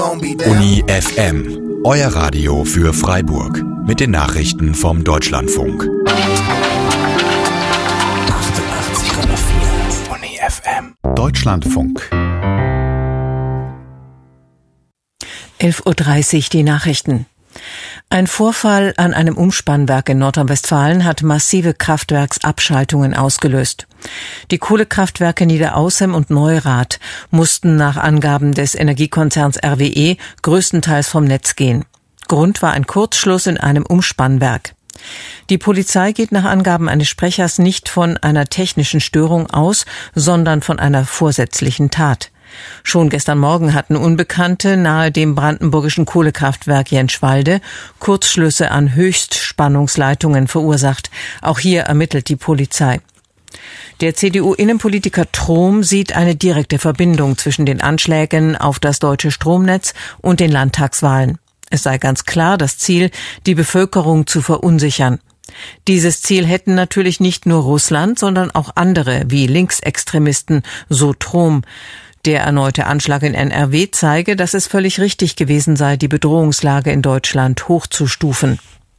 Uni FM, euer Radio für Freiburg. Mit den Nachrichten vom Deutschlandfunk. 88,4 Uni FM. Deutschlandfunk. 11:30 Uhr die Nachrichten. Ein Vorfall an einem Umspannwerk in Nordrhein-Westfalen hat massive Kraftwerksabschaltungen ausgelöst. Die Kohlekraftwerke Niederaußem und Neurath mussten nach Angaben des Energiekonzerns RWE größtenteils vom Netz gehen. Grund war ein Kurzschluss in einem Umspannwerk. Die Polizei geht nach Angaben eines Sprechers nicht von einer technischen Störung aus, sondern von einer vorsätzlichen Tat. Schon gestern Morgen hatten Unbekannte nahe dem brandenburgischen Kohlekraftwerk Jentschwalde Kurzschlüsse an Höchstspannungsleitungen verursacht. Auch hier ermittelt die Polizei. Der CDU-Innenpolitiker Trom sieht eine direkte Verbindung zwischen den Anschlägen auf das deutsche Stromnetz und den Landtagswahlen. Es sei ganz klar das Ziel, die Bevölkerung zu verunsichern. Dieses Ziel hätten natürlich nicht nur Russland, sondern auch andere wie Linksextremisten, so Trom. Der erneute Anschlag in NRW zeige, dass es völlig richtig gewesen sei, die Bedrohungslage in Deutschland hochzustufen.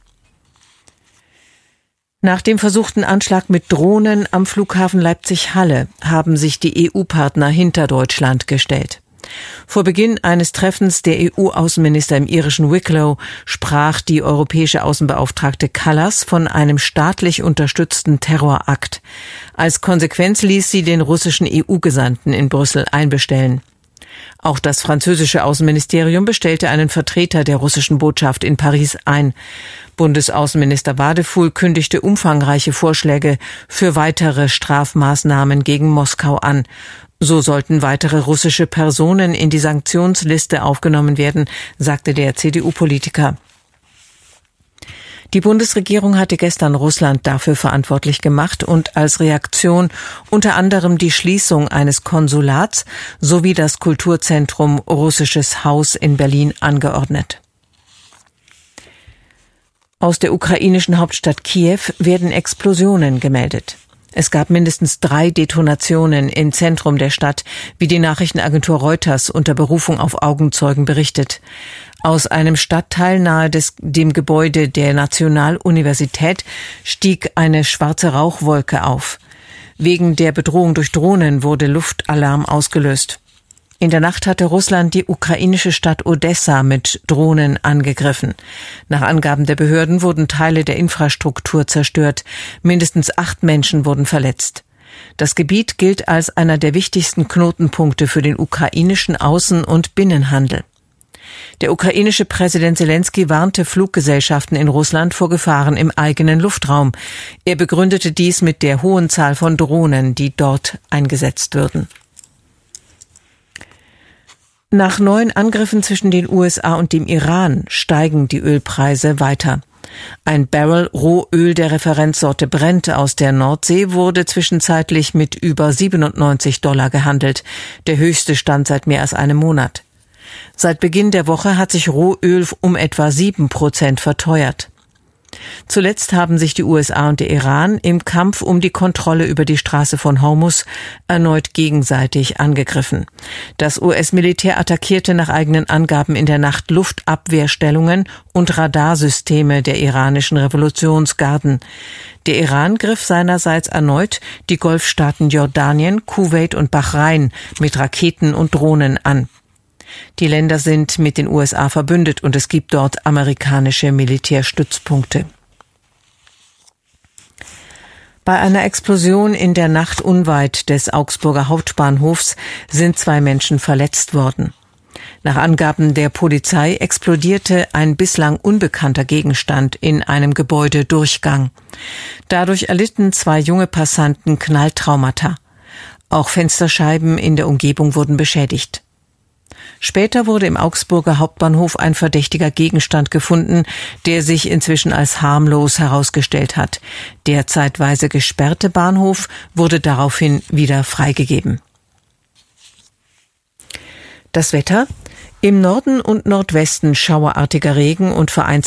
Nach dem versuchten Anschlag mit Drohnen am Flughafen Leipzig-Halle haben sich die EU-Partner hinter Deutschland gestellt. Vor Beginn eines Treffens der EU-Außenminister im irischen Wicklow sprach die europäische Außenbeauftragte Kallas von einem staatlich unterstützten Terrorakt. Als Konsequenz ließ sie den russischen EU-Gesandten in Brüssel einbestellen. Auch das französische Außenministerium bestellte einen Vertreter der russischen Botschaft in Paris ein. Bundesaußenminister Wadefuhl kündigte umfangreiche Vorschläge für weitere Strafmaßnahmen gegen Moskau an. So sollten weitere russische Personen in die Sanktionsliste aufgenommen werden, sagte der CDU-Politiker. Die Bundesregierung hatte gestern Russland dafür verantwortlich gemacht und als Reaktion unter anderem die Schließung eines Konsulats sowie das Kulturzentrum Russisches Haus in Berlin angeordnet. Aus der ukrainischen Hauptstadt Kiew werden Explosionen gemeldet. Es gab mindestens 3 Detonationen im Zentrum der Stadt, wie die Nachrichtenagentur Reuters unter Berufung auf Augenzeugen berichtet. Aus einem Stadtteil nahe dem Gebäude der Nationaluniversität stieg eine schwarze Rauchwolke auf. Wegen der Bedrohung durch Drohnen wurde Luftalarm ausgelöst. In der Nacht hatte Russland die ukrainische Stadt Odessa mit Drohnen angegriffen. Nach Angaben der Behörden wurden Teile der Infrastruktur zerstört. Mindestens 8 Menschen wurden verletzt. Das Gebiet gilt als einer der wichtigsten Knotenpunkte für den ukrainischen Außen- und Binnenhandel. Der ukrainische Präsident Selenskyj warnte Fluggesellschaften in Russland vor Gefahren im eigenen Luftraum. Er begründete dies mit der hohen Zahl von Drohnen, die dort eingesetzt würden. Nach neuen Angriffen zwischen den USA und dem Iran steigen die Ölpreise weiter. Ein Barrel Rohöl der Referenzsorte Brent aus der Nordsee wurde zwischenzeitlich mit über $97 gehandelt, der höchste Stand seit mehr als einem Monat. Seit Beginn der Woche hat sich Rohöl um etwa 7% verteuert. Zuletzt haben sich die USA und der Iran im Kampf um die Kontrolle über die Straße von Hormuz erneut gegenseitig angegriffen. Das US-Militär attackierte nach eigenen Angaben in der Nacht Luftabwehrstellungen und Radarsysteme der iranischen Revolutionsgarden. Der Iran griff seinerseits erneut die Golfstaaten Jordanien, Kuwait und Bahrain mit Raketen und Drohnen an. Die Länder sind mit den USA verbündet und es gibt dort amerikanische Militärstützpunkte. Bei einer Explosion in der Nacht unweit des Augsburger Hauptbahnhofs sind 2 Menschen verletzt worden. Nach Angaben der Polizei explodierte ein bislang unbekannter Gegenstand in einem Gebäudedurchgang. Dadurch erlitten 2 junge Passanten Knalltraumata. Auch Fensterscheiben in der Umgebung wurden beschädigt. Später wurde im Augsburger Hauptbahnhof ein verdächtiger Gegenstand gefunden, der sich inzwischen als harmlos herausgestellt hat. Der zeitweise gesperrte Bahnhof wurde daraufhin wieder freigegeben. Das Wetter: Im Norden und Nordwesten schauerartiger Regen und vereinzelt